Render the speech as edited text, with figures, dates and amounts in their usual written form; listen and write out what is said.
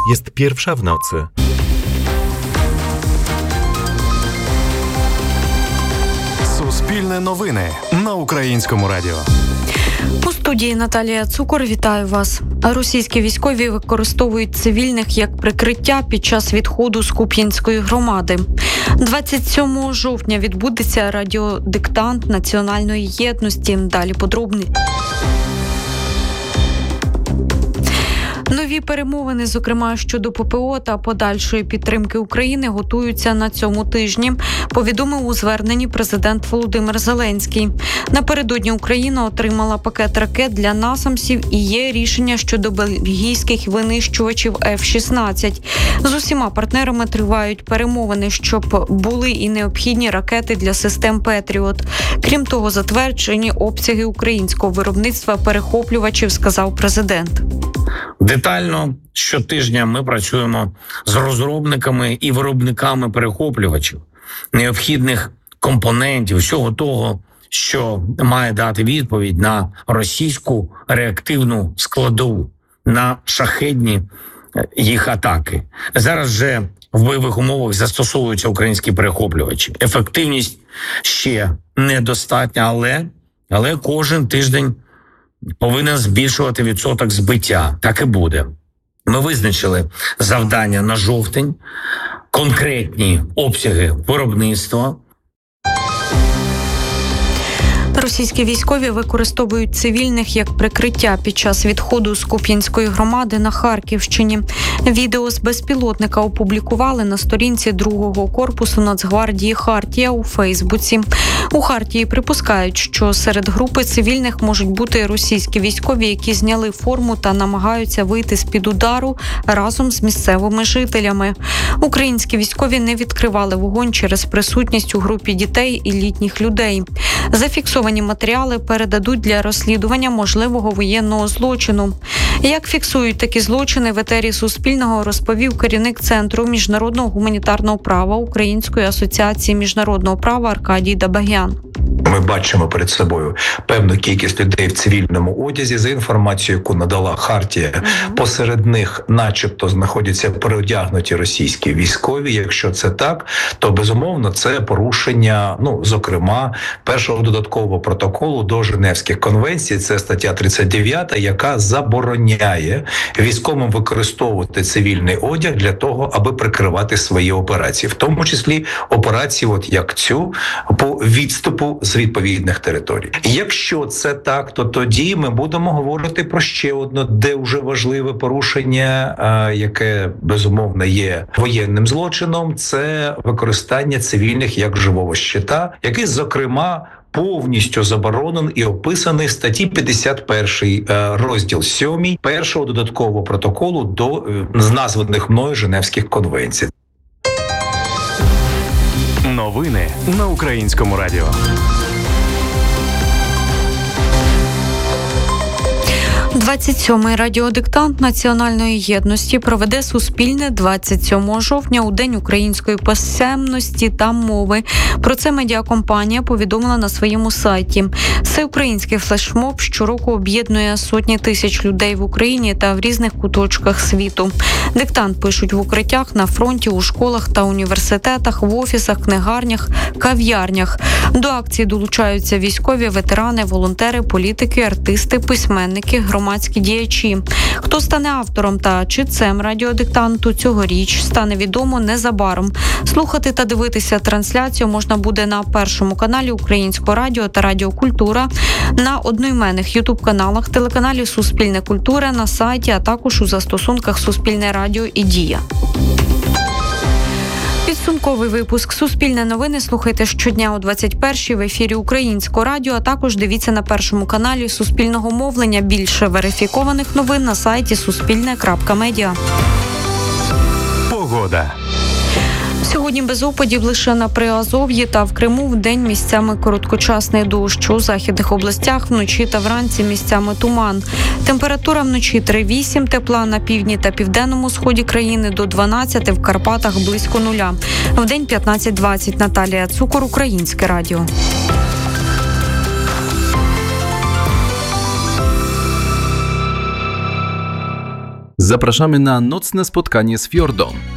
Jest 1:00 w nocy. Суспільне новини на Українському радіо. У студії Наталія Цукор. Вітаю вас. Російські військові використовують цивільних як прикриття під час відходу з Куп'янської громади. 27 жовтня відбудеться радіодиктант національної єдності. Далі подробні. Нові перемовини, зокрема щодо ППО та подальшої підтримки України, готуються на цьому тижні, повідомив у зверненні президент Володимир Зеленський. Напередодні Україна отримала пакет ракет для насамсів і є рішення щодо бельгійських винищувачів F-16. З усіма партнерами тривають перемовини, щоб були і необхідні ракети для систем «Петріот». Крім того, затверджені обсяги українського виробництва перехоплювачів, сказав президент. Детально щотижня ми працюємо з розробниками і виробниками перехоплювачів, необхідних компонентів, всього того, що має дати відповідь на російську реактивну складову, на шахедні їх атаки. Зараз же в бойових умовах застосовуються українські перехоплювачі. Ефективність ще недостатня, але кожен тиждень повинен збільшувати відсоток збиття. Так і буде. Ми визначили завдання на жовтень, конкретні обсяги виробництва. Російські військові використовують цивільних як прикриття під час відходу з Куп'янської громади на Харківщині. Відео з безпілотника опублікували на сторінці 2-го корпусу Нацгвардії «Хартія» у Фейсбуці. У «Хартії» припускають, що серед групи цивільних можуть бути російські військові, які зняли форму та намагаються вийти з-під удару разом з місцевими жителями. Українські військові не відкривали вогонь через присутність у групі дітей і літніх людей. Зафіксовані матеріали передадуть для розслідування можливого воєнного злочину. Як фіксують такі злочини, в етері Суспільного розповів керівник Центру міжнародного гуманітарного права Української асоціації міжнародного права Аркадій Дабагян. Ми бачимо перед собою певну кількість людей в цивільному одязі. За інформацією, яку надала Хартія, посеред них начебто знаходяться переодягнуті російські військові. Якщо це так, то безумовно це порушення, зокрема, першого додаткового протоколу до Женевських конвенцій. Це стаття 39, яка забороняє військовим використовувати цивільний одяг для того, аби прикривати свої операції, в тому числі операції, як цю, по відступу з відповідних територій. Якщо це так, то тоді ми будемо говорити про ще одне, де вже важливе порушення, яке, безумовно, є воєнним злочином, це використання цивільних як живого щита, який, зокрема, повністю заборонений і описаний в статті 51, розділ 7 першого додаткового протоколу до названих мною Женевських конвенцій. Новини на Українському радіо. 27-й радіодиктант національної єдності проведе Суспільне 27 жовтня у День української писемності та мови. Про це медіакомпанія повідомила на своєму сайті. Всеукраїнський флешмоб щороку об'єднує сотні тисяч людей в Україні та в різних куточках світу. Диктант пишуть в укриттях, на фронті, у школах та університетах, в офісах, книгарнях, кав'ярнях. До акції долучаються військові, ветерани, волонтери, політики, артисти, письменники, громадські діячі. Хто стане автором та читцем радіодиктанту цьогоріч, стане відомо незабаром. Слухати та дивитися трансляцію можна буде на першому каналі Українського радіо та Радіо Культура, на одноіменних ютуб-каналах, телеканалі Суспільне культура, на сайті, а також у застосунках Суспільне радіо і Дія. Підсумковий випуск «Суспільне новини» слухайте щодня о 21-й в ефірі Українського радіо, а також дивіться на першому каналі Суспільного мовлення. Більше верифікованих новин на сайті suspilne.media. Погода. Сьогодні без опадів лише на Приазов'ї та в Криму вдень місцями короткочасний дощ. У західних областях вночі та вранці місцями туман. Температура вночі 3-8, тепла на півдні та південному сході країни до 12, в Карпатах близько 0. Вдень 15-20. Наталія Цукор, Українське радіо. Zapraszamy na nocne spotkanie z Fjordon.